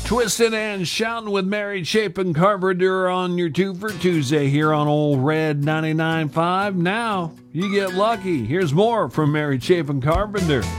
Twisted and shouting with Mary Chapin Carpenter on your 2 for Tuesday here on Old Red 99.5. Now you get lucky. Here's more from Mary Chapin Carpenter.